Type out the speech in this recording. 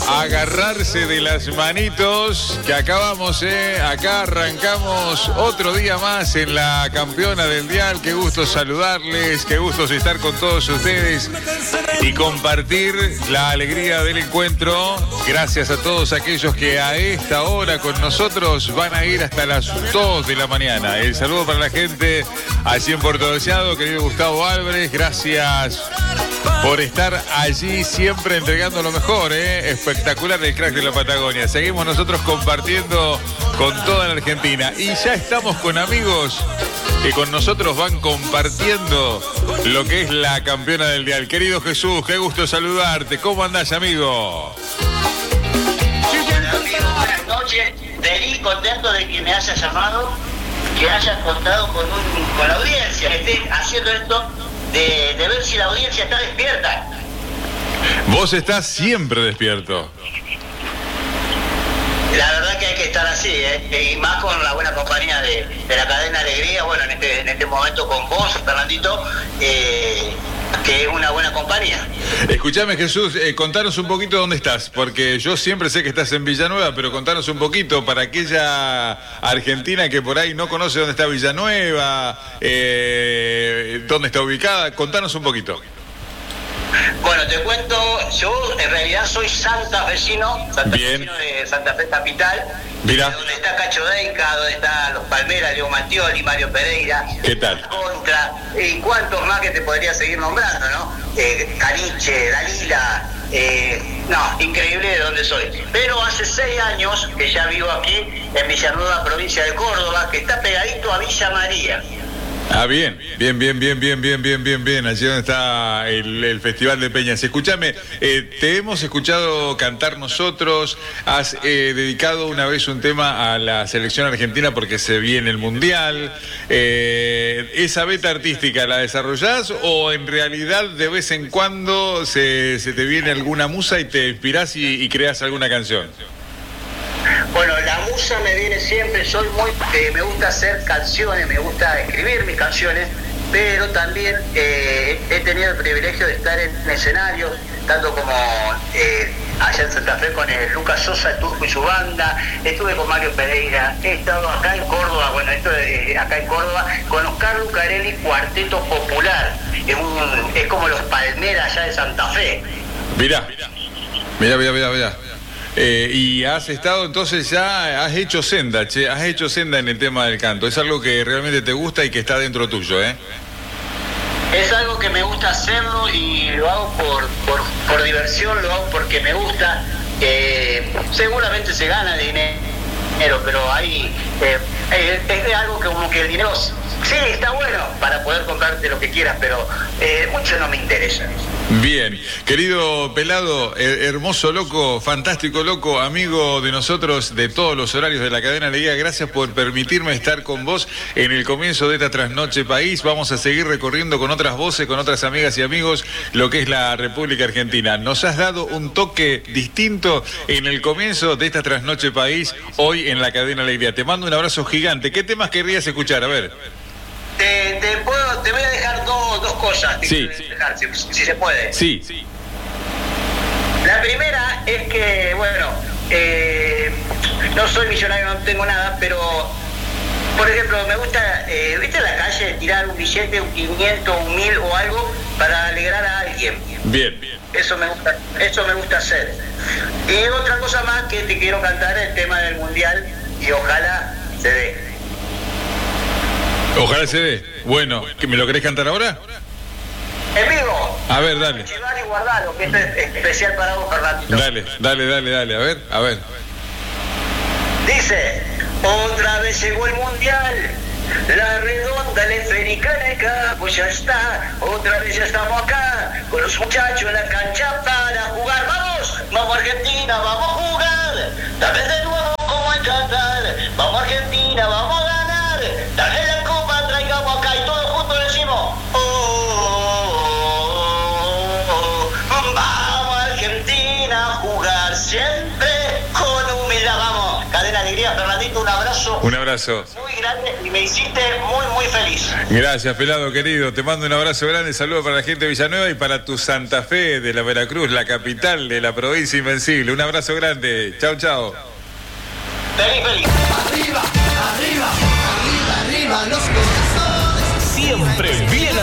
agarrarse de las manitos, que acabamos, acá arrancamos otro día más en la campeona del dial. Qué gusto saludarles, qué gusto estar con todos ustedes y compartir la alegría del encuentro. Gracias a todos aquellos que a esta hora con nosotros van a ir hasta las 2 de la mañana. El saludo para la gente allí en Puerto Deseado, querido Gustavo Álvarez, gracias por estar allí siempre entregando lo mejor, espectacular el crack de la Patagonia. Seguimos nosotros compartiendo con toda la Argentina y ya estamos con amigos que con nosotros van compartiendo lo que es la campeona del dial. Querido Jesús, qué gusto saludarte. ¿Cómo andás, amigo? Buenas noches. Feliz, contento de que me hayas llamado, que hayas contado con la audiencia, que estés haciendo esto de ver si la audiencia está despierta. Vos estás siempre despierto. La verdad que hay que estar así, y más con la buena compañía de la cadena Alegría, bueno, en este momento con vos, Fernandito, que es una buena compañía. Escuchame, Jesús, contanos un poquito dónde estás, porque yo siempre sé que estás en Villanueva, pero contanos un poquito para aquella argentina que por ahí no conoce dónde está Villanueva, dónde está ubicada. Contanos un poquito. Bueno, te cuento, yo en realidad soy santafesino de Santa Fe Capital. Mira. Donde está Cacho Deica, donde están los Palmeras, Leo Mantioli, Mario Pereira. ¿Qué tal? Contra, y cuántos más que te podría seguir nombrando, ¿no? Caniche, Dalila, no, increíble de dónde soy. Pero hace 6 años que ya vivo aquí, en Villanueva, provincia de Córdoba, que está pegadito a Villa María. Ah, bien. Allí donde está el Festival de Peñas. Escúchame, te hemos escuchado cantar nosotros. Has dedicado una vez un tema a la selección argentina porque se viene el Mundial. ¿Esa beta artística la desarrollás o en realidad de vez en cuando se te viene alguna musa y te inspirás y creás alguna canción? Bueno, la musa me viene siempre, me gusta hacer canciones, me gusta escribir mis canciones, pero también he tenido el privilegio de estar en escenarios, tanto como allá en Santa Fe con el Lucas Sosa, el Turco y su banda, estuve con Mario Pereira, he estado acá en Córdoba, acá en Córdoba, con Oscar Lucarelli, Cuarteto Popular, es como los Palmeras allá de Santa Fe. Mirá. Y has estado entonces ya, has hecho senda en el tema del canto. Es algo que realmente te gusta y que está dentro tuyo, ¿eh? Es algo que me gusta hacerlo y lo hago por diversión, lo hago porque me gusta. Seguramente se gana dinero, pero ahí es de algo que como que el dinero sí está bueno para poder comprarte lo que quieras, pero mucho no me interesa. Bien, querido Pelado, hermoso loco, fantástico loco, amigo de nosotros de todos los horarios de la cadena Alegría, gracias por permitirme estar con vos en el comienzo de esta Trasnoche País. Vamos a seguir recorriendo con otras voces, con otras amigas y amigos, lo que es la República Argentina. Nos has dado un toque distinto en el comienzo de esta Trasnoche País, hoy en la cadena Alegría. Te mando un abrazo gigante. ¿Qué temas querrías escuchar? A ver. Te voy a dejar dos cosas. Sí. Dejar, si se puede. Sí. La primera es que, bueno, no soy millonario, no tengo nada, pero, por ejemplo, me gusta, ¿viste en la calle tirar un billete, un 500, un 1000 o algo para alegrar a alguien? Bien. Eso me gusta hacer. Y otra cosa más que te quiero cantar, el tema del Mundial, y ojalá se dé. Ojalá se dé. Bueno, ¿me lo querés cantar ahora? En vivo. A ver, dale. Llevar y guardarlo, que esto es especial para vos, Fernandito. Dale. A ver. Dice, otra vez llegó el Mundial, la redonda, la esférica en el campo ya está, otra vez ya estamos acá, con los muchachos en la cancha para jugar. Vamos Argentina, vamos a jugar, tal vez de nuevo como en Qatar, vamos Argentina, vamos a ganar, tal vez la copa traigamos acá y todos juntos decimos, vamos Argentina a jugar siempre con humildad. Vamos, cadena Alegría, Fernandito, un abrazo Un abrazo. Muy grande y me hiciste muy, muy feliz. Gracias, pelado querido. Te mando un abrazo grande. Saludos para la gente de Villanueva y para tu Santa Fe de la Veracruz, la capital de la provincia invencible. Un abrazo grande. Chau, chau. Feliz, feliz. Arriba, arriba, arriba, arriba, los corazones. Siempre bien